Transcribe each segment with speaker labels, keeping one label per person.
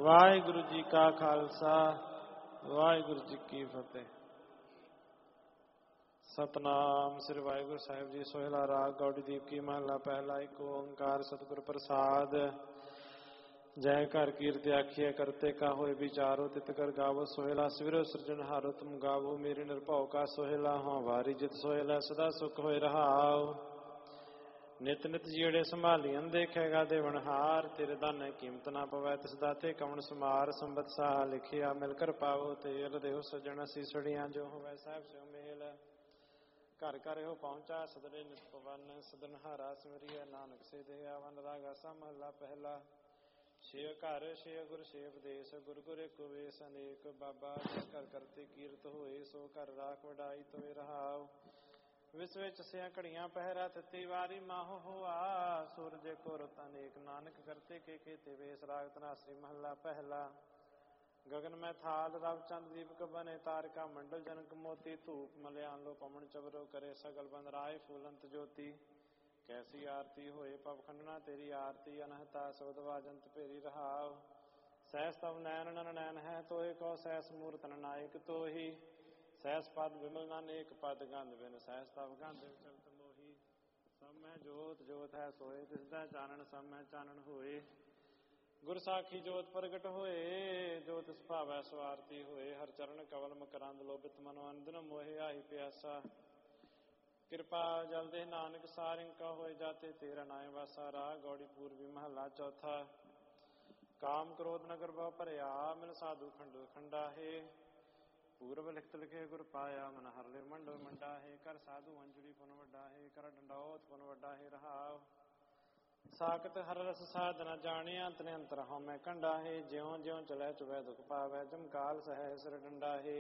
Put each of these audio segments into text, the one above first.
Speaker 1: ਵਾਹਿਗੁਰੂ ਜੀ ਕਾ ਖਾਲਸਾ ਵਾਹਿਗੁਰੂ ਜੀ ਕੀ ਫਤਿਹ। ਸਤਨਾਮ ਸ੍ਰੀ ਵਾਹਿਗੁਰੂ ਸਾਹਿਬ ਜੀ। ਸੋਹਿਲਾ ਰਾਗ ਗੌੜੀ ਦੀਪ ਕੀ ਮਹਲਾ ਪਹਿਲਾ। ਇੱਕ ਓੰਕਾਰ ਸਤਿਗੁਰ ਪ੍ਰਸਾਦ। ਜੈ ਘਰ ਕੀਰਤਿ ਆਖੀਐ ਕਰਤੇ ਕਾ ਹੋਏ ਵਿਚਾਰੋ ਤਿਤ ਕਰ ਗਾਵੋ। ਸੋਹਿਲਾ ਸਵਿਰੋ ਸਿਰਜਣਹਾਰੋ ਤੁਮ ਗਾਵੋ। ਮੇਰੇ ਨਿਰਭਉ ਕਾ ਸੋਹਿਲਾ ਹਾਂ ਵਾਰੀ ਜਿਤ ਸੋਹਿਲਾ ਸਦਾ ਸੁਖ ਹੋਏ ਰਹਾਉ। ਨਿਤ ਨਿਤ ਜਿਹੜੇ ਸੰਭਾਲੀਆਂ ਦੇਖੇਗਾ ਦੇਵਨਹਾਰ। ਤੇਰੇ ਦਾਨੇ ਕੀਮਤ ਨਾ ਪਵੈ ਤਿਸ ਦਾਤੇ ਕਵਣ ਸਮਾਰ। ਸੰਬਤ ਸਾਹ ਲਿਖਿਆ ਮਿਲ ਕਰ ਪਾਵੋ ਤੇਲ ਦੇਹੁ ਸਜਣ ਸੀਸੜੀਆਂ ਜੋ ਹੋਵੈ ਸਾਹਿਬ ਸਿਉ ਮੇਲ। ਘਰ ਘਰ ਇਹੋ ਪਹੁੰਚਾ ਸਦੜੇ ਨਿਤ ਪਵਨ। ਸਦਨਹਾਰਾ ਸਿਮਰਿਐ ਨਾਨਕ ਸੇ ਦੇ ਆਵਨ। ਰਾਗਾ ਸਾ ਮਹਲਾ ਪਹਿਲਾ। ਛੇ ਘਰ ਛੇ ਗੁਰ ਛੇ ਉਪਦੇਸ਼। ਗੁਰ ਗੁਰ ਇੱਕ ਵੇਸ ਅਨੇਕ। ਬਾਬਾ ਜਿਸ ਘਰ ਕਰਤੇ ਕੀਰਤ ਹੋਏ ਸੋ ਘਰ ਰਾਖ ਵਡਾਈ ਤੋਏ ਰਹਾਉ। ਵਿਸ ਵਿੱਚ ਸਿਆ ਘੜੀਆਂ ਪਹਿਰਾ ਤਤੀ ਵਾਰੀ ਮਾਹੋ ਹੋਆ। ਸੂਰਜ ਕੋ ਰੁੱਤ ਅਨੇਕ ਨਾਨਕ ਕਰਤੇ ਕੇ ਕੀਤੇ ਵੇਸ। ਰਾਗ ਧਨਾਸਰੀ ਮਹਲਾ ਪਹਿਲਾ। ਗਗਨ ਮੈਂ ਥਾਲ ਰਵ ਚੰਦ ਦੀਪਕ ਬਨੇ। ਤਾਰਿਕਾ ਮੰਡਲ ਜਨਕ ਮੋਤੀ। ਧੂਪ ਮਲਿਆਨ ਲੋ ਪਵਨ ਚਵਰੋ ਕਰੇ। ਸਗਲ ਬੰਦ ਰਾਏ ਫੂਲੰਤ ਜੋਤੀ। ਕੈਸੀ ਆਰਤੀ ਹੋਏ ਪਵ ਖੰਡਨਾ ਤੇਰੀ ਆਰਤੀ। ਅਨਹਤਾ ਸਬਦ ਵਾਜੰਤ ਭੇਰੀ ਰਹਾਉ। ਸਹਿਸ ਤਵ ਨੈਣ ਨਨ ਨੈਣ ਹੈ ਤੋਏ। ਕਉ ਸਹਿਸ ਮੂਰਤ ਨਾਇਕ ਤੋਹੀ। ਸਹਿਸ ਪਦ ਵਿਮਲ ਨਾਨੇਕ ਪਦ ਗੰਧ ਬਿਨ। ਸਹਿਸ ਤਵ ਗੰਧ ਚਲਤ ਮੋਹੀ। ਸਭ ਮੈਂ ਜੋਤ ਜੋਤ ਹੈ ਸੋਏ। ਤਿਸਦਾ ਚਾਨਣ ਸਭ ਮੈਂ ਚਾਨਣ ਹੋਏ। ਗੁਰ ਸਾਖੀ ਜੋਤ ਪ੍ਰਗਟ ਹੋਏ। ਜੋ ਤਿਸ ਭਾਵੈ ਸਵਾਰਤੀ ਹੋਏ। ਹਰ ਚਰਨ ਕਵਲ ਮਕਰੰਦ ਲੋਭਿਤ ਮਨੋ। ਅੰਦਨ ਮੋਹਿ ਆਹੀ ਪਿਆਸਾ। ਕਿਰਪਾ ਜਲ ਦੇ ਨਾਨਕ ਸਾਰਿੰ ਕਾ ਹੋਏ ਜਾਤੇ। ਤੇਰਾ ਨਾਇ ਵਾਸਾ। ਰਾਗ ਗੌੜੀ ਪੂਰਬੀ ਮਹਲਾ ਚੌਥਾ। ਕਾਮ ਕ੍ਰੋਧ ਨਗਰ ਬਹੁ ਭਰਿਆ। ਮਿਲ ਸਾਧੂ ਖੰਡੋ ਖੰਡਾ ਹੈ। ਪੂਰਬ ਲਿਖਤ ਲਿਖੇ ਗੁਰ ਪਾਇਆ। ਮਨ ਹਰ ਲਿਵ ਮੰਡਲ ਮੰਡਾ ਹੈ। ਕਰ ਸਾਧੂ ਅੰਜਲੀ ਪੁਨ ਵੱਡਾ ਹੈ। ਕਰ ਡੰਡੌਤ ਪੁਨ ਵੱਡਾ ਹੈ। ਰਹਾਉ ਸਾਖਤ ਹਰ ਰਸ ਸਾਧ ਨ ਜਾਣੇ। ਅੰਤ ਨੇ ਅੰਤਰ ਹਉ ਮੈਂ ਕੰਡਾ ਹੈ। ਜਿਉ ਜਿਉ ਚਲੈ ਚੁਬੈ ਦੁਖ ਪਾਵੈ। ਜਮਕਾਲ ਸਹਿ ਸਿਰ ਡੰਡਾ ਹੈ।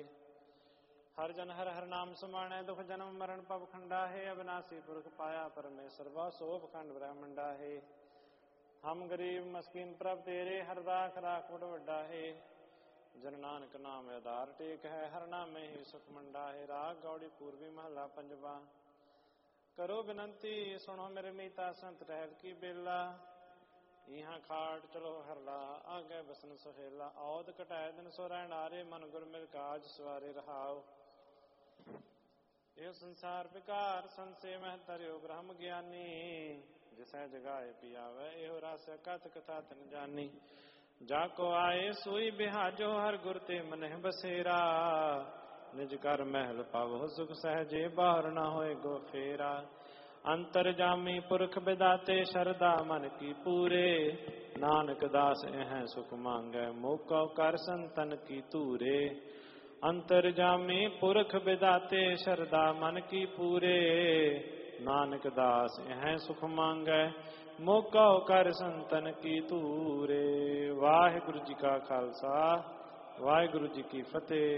Speaker 1: ਹਰ ਜਨ ਹਰ ਹਰ ਨਾਮ ਸਮਾਣੈ। ਦੁਖ ਜਨਮ ਮਰਨ ਪਵ ਖੰਡਾ ਹੈ। ਅਬਿਨਾਸੀ ਪੁਰਖ ਪਾਇਆ ਪਰਮੇਸ਼ਰ ਬਹੁ ਸੋ ਪਖੰਡ ਬ੍ਰਹਮੰਡਾ ਹੈ। ਹਮ ਗਰੀਬ ਮਸਕੀਨ ਪ੍ਰਭ ਤੇਰੇ। ਹਰ ਰਾਖ ਰਾਖ ਬੜ ਵੱਡਾ ਹੈ। ਜਨ ਨਾਨਕ ਨਾਮ ਆਧਾਰ ਟੇਕ ਹੈ। ਹਰ ਨਾਮੇ ਹੀ ਸੁਖ ਮੰਡਾ ਹੈ। ਰਾਗ ਗੌੜੀ ਪੂਰਬੀ ਮਹਲਾ ਪੰਜਵਾ। ਕਰੋ ਬਿਨੰਤੀ ਸੁਣੋ ਮੇਰੇ ਮੀਤਾ। ਸੰਤ ਰਹਿਤ ਕੀ ਬੇਲਾ। ਇਹਾਂ ਖਾਟ ਚਲੋ ਹਰਲਾ। ਆਗੇ ਬਸਨ ਸੁਹੇਲਾ। ਔਦ ਘਟਾਏ ਦਿਨ ਸੋ ਰਹਿਣ ਆਰੇ। ਮਨ ਗੁਰ ਮਿਲ ਕਾਜ ਸਵਾਰੇ ਰਹਾਉ। ਇਹ ਸੰਸਾਰ ਵਿਕਾਰ ਸੰਸੇ ਮਹਿ ਤਰਿਓ ਬ੍ਰਹਮ ਗਿਆਨੀ। ਜਿਸੈ ਜਗਾਏ ਪਿਆਵੈ ਇਹੋ ਰਸ ਕਥ ਕਥਾ ਤਿਨ ਜਾਨੀ। ਜਾ ਕੋ ਆਏ ਸੋਈ ਬਿਹਾਜੋ। ਹਰ ਗੁਰ ਤੇ ਮਨਹਿ ਬਸੇਰਾ। ਨਿਜ ਕਰ ਮਹਿਲ ਪਵਹੁ ਸੁਖ ਸਹਿਜੇ। ਬਾਹਰ ਨਾ ਹੋਏ ਗੋ ਫੇਰਾ। ਅੰਤਰ ਜਾਮੀ ਪੁਰਖ ਬਿਦਾਤੇ। ਸ਼ਰਧਾ ਮਨ ਕੀ ਪੂਰੇ। ਨਾਨਕ ਦਾਸ ਇਹ ਸੁਖ ਮੰਗੈ। ਮੋਕਉ ਕਰ ਸੰਤਨ ਕੀ ਧੂਰੇ। ਅੰਤਰ ਜਾਮੀ ਪੁਰਖ ਬਿਦਾਤੇ। ਸ਼ਰਧਾ ਮਨ ਕੀ ਪੂਰੇ। ਨਾਨਕ ਦਾਸ ਇਹ ਸੁਖ ਮੰਗੈ। ਮੋਕਉ ਕਰ ਸੰਤਨ ਕੀ ਧੂਰੇ। ਵਾਹਿਗੁਰੂ ਜੀ ਕਾ ਖਾਲਸਾ ਵਾਹਿਗੁਰੂ ਜੀ ਕੀ ਫਤਿਹ।